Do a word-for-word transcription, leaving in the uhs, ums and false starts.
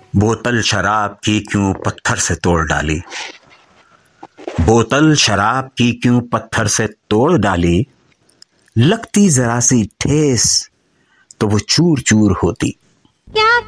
बोतल शराब की क्यों पत्थर से तोड़ डाली, बोतल शराब की क्यों पत्थर से तोड़ डाली, लगती जरा सी ठेस तो वो चूर चूर होती। क्या